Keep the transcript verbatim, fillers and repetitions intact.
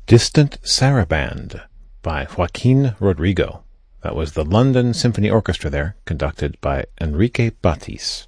Distant Saraband by Joaquin Rodrigo. That was the London Symphony Orchestra there, conducted by Enrique Batis.